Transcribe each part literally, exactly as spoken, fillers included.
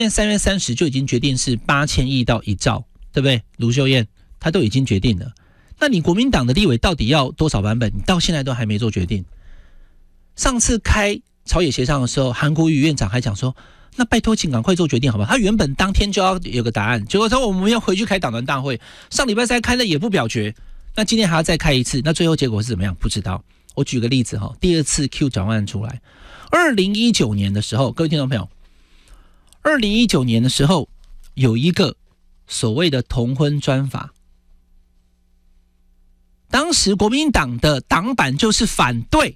现在三月三十就已经决定是八千亿到一兆，对不对？卢秀燕她都已经决定了。那你国民党的立委到底要多少版本？你到现在都还没做决定。上次开朝野协商的时候，韩国瑜院长还讲说，那拜托请赶快做决定好不好？他原本当天就要有个答案，结果说我们要回去开党团大会，上礼拜三开了也不表决，那今天还要再开一次，那最后结果是怎么样？不知道。我举个例子哈，第二次 Q 蒋万安出来，二零一九年的时候，各位听众朋友，二零一九年的时候有一个所谓的同婚专法，当时国民党的党版就是反对，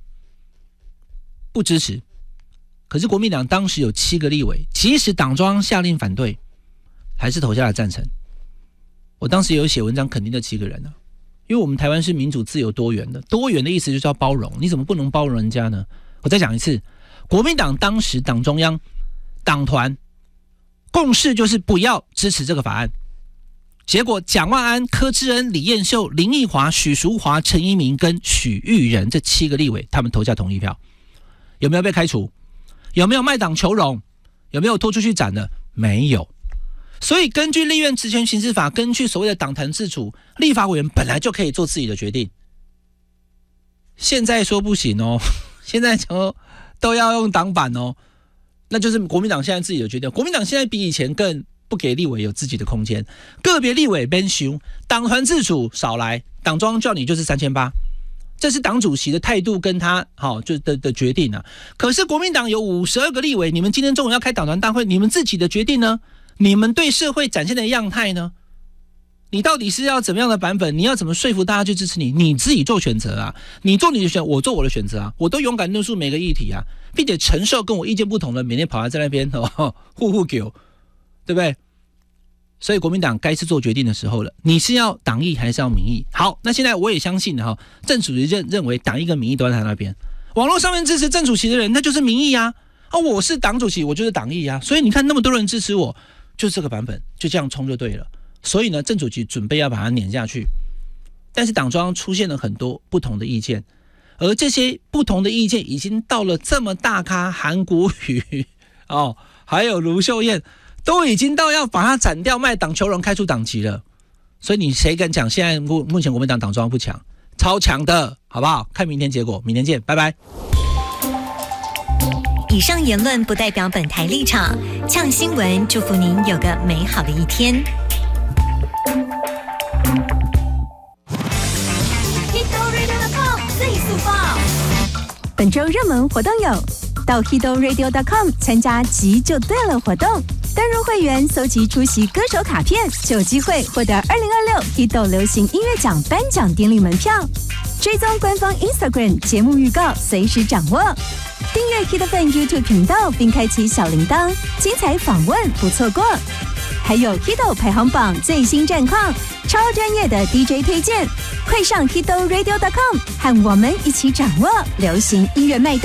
不支持。可是国民党当时有七个立委，即使党中央下令反对，还是投下了赞成。我当时有写文章肯定这七个人啊，因为我们台湾是民主、自由、多元的，多元的意思就是要包容，你怎么不能包容人家呢？我再讲一次，国民党当时党中央、党团共识就是不要支持这个法案。结果蒋万安、柯志恩、李彦秀、林奕华、许淑华、陈一鸣跟许玉仁这七个立委，他们投下同意票，有没有被开除？有没有卖党求荣？有没有拖出去斩的？没有。所以根据立院职权行使法，根据所谓的党团自主，立法委员本来就可以做自己的决定。现在说不行哦，现在说都要用党版哦，那就是国民党现在自己的决定。国民党现在比以前更不给立委有自己的空间，个别立委变凶，党团自主少来，党中央叫你就是三千八。这是党主席的态度跟他好就 的, 的决定啊。可是国民党有五十二个立委，你们今天中午要开党团大会，你们自己的决定呢？你们对社会展现的样态呢？你到底是要怎么样的版本？你要怎么说服大家去支持你？你自己做选择啊，你做你的选，我做我的选择啊，我都勇敢论述每个议题啊，并且承受跟我意见不同的每天跑来在那边哦呼呼狗，对不对？所以国民党该是做决定的时候了，你是要党意还是要民意？好，那现在我也相信哈，郑主席认认为党意跟民意都在他那边，网络上面支持郑主席的人，那就是民意啊，啊，我是党主席，我就是党意啊，所以你看那么多人支持我，就是这个版本，就这样冲就对了。所以呢，郑主席准备要把它碾下去，但是党中央出现了很多不同的意见，而这些不同的意见已经到了这么大咖韩国瑜哦，还有卢秀燕。都已经到要把它斩掉，卖党求荣，开除党籍了。所以你谁敢讲现在目前国民党党中央不强？超强的，好不好？看明天结果，明天见，拜拜。 以上言论不代表本台立场，呛新闻祝福您有个美好的一天。最速报，本周热门活动有：到 Hito Radio dot com 参加急就对了活动。登入会员，搜集出席歌手卡片，就有机会获得二零二六 Hito 流行音乐奖颁奖典礼门票。追踪官方 Instagram 节目预告，随时掌握。订阅 HitFan YouTube 频道，并开启小铃铛，精彩访问不错过。还有 Hito 排行榜最新战况，超专业的 D J 推荐，快上 Hito Radio dot com 和我们一起掌握流行音乐脉动。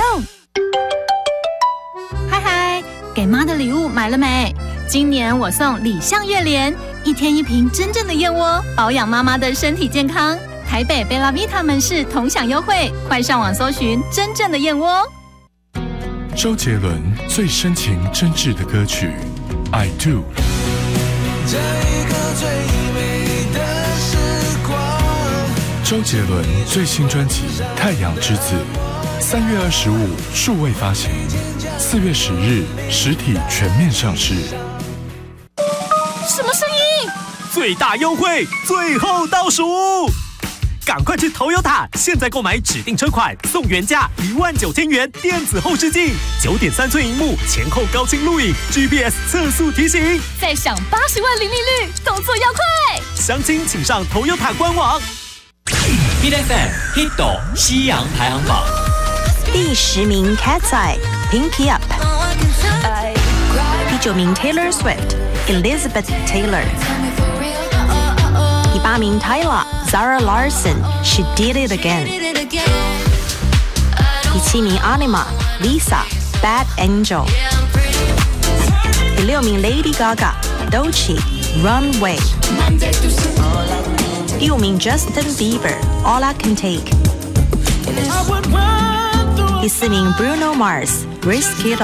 嗨嗨，给妈的礼物买了没？今年我送礼象月莲，一天一瓶真正的燕窝，保养妈妈的身体健康。台北贝拉维塔门市同享优惠，快上网搜寻真正的燕窝。 周杰伦最深情真挚的歌曲《I Do》。 这一刻最美的时光。 周杰伦最新专辑《太阳之子》，三月二十五数位发行，四月十日实体全面上市。 什么声音？ 最大优惠，最后倒数！赶快去 Toyota， 现在购买指定车款送原价一万九千元电子后视镜，九点三寸荧幕，前后高清录影 ，G P S 测速提醒， 再享八十万零利率，动作要快！ 详情请上 Toyota 官网。 Hit F M Hito 西洋排行榜第十名 Cat's Eye Pinky Up， 第九名 Taylor Swift Elizabeth Taylor， 第八名 Tyla Zara Larson She Did It Again， 第七名 Anima Lisa Bad Angel， 第六名 Lady Gaga Doechii Runway， 第五名 Justin Bieber All I Can Take， 第四名 Bruno Mars Risk It All。